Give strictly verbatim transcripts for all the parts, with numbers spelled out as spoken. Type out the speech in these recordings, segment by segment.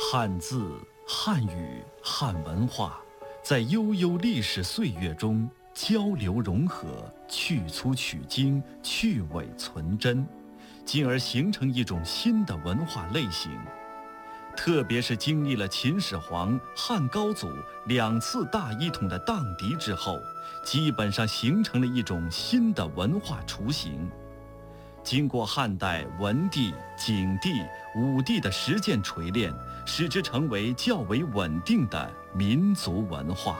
汉字、汉语、汉文化，在悠悠历史岁月中交流融合，去粗取精，去伪存真，进而形成一种新的文化类型。特别是经历了秦始皇、汉高祖两次大一统的荡涤之后，基本上形成了一种新的文化雏形。经过汉代文帝、景帝、武帝的实践锤炼，使之成为较为稳定的民族文化。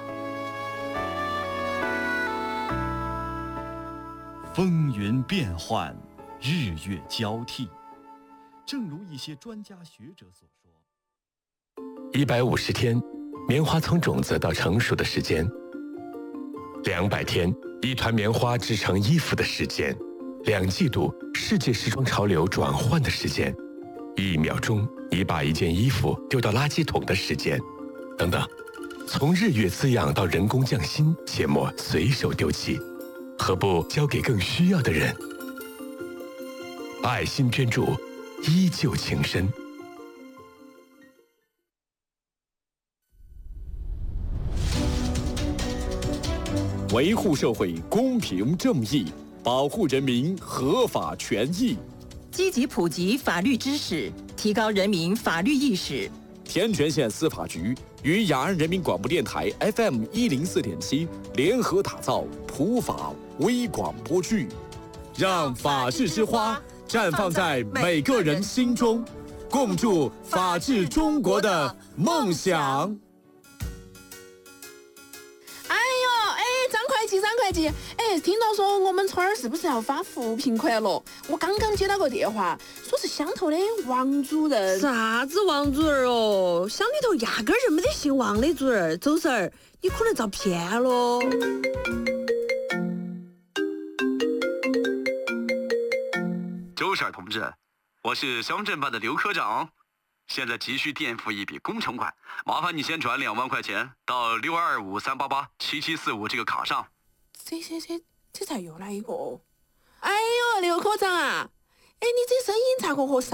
风云变幻，日月交替，正如一些专家学者所说， 一百五十天，棉花从种子到成熟的时间；两百天，一团棉花织成衣服的时间；两季度，世界时装潮流转换的时间；一秒钟，你把一件衣服丢到垃圾桶的时间，等等。从日月滋养到人工匠心，切莫随手丢弃，何不交给更需要的人？爱心捐助，依旧情深。 维护社会公平正义，保护人民合法权益， 积极普及法律知识，提高人民法律意识。 天全县司法局与雅安人民广播电台 F M 一零四点七联合打造普法微广播剧，让法治之花绽放在每个人心中，共筑法治中国的梦想。 会计，张会计，哎，听到说我们村儿是不是要发扶贫款了？我刚刚接到个电话，说是乡头的王主任。 啥子王主任哦？乡里头压根儿就没得姓王的主任。周婶儿，你可能遭骗喽。 周婶同志，我是乡镇办的刘科长，现在急需垫付一笔工程款，麻烦你先转两万块钱到六二五三八八七七四五这个卡上。 这这这这才又来一个！哎呦，刘科长啊，哎，你这声音咋个和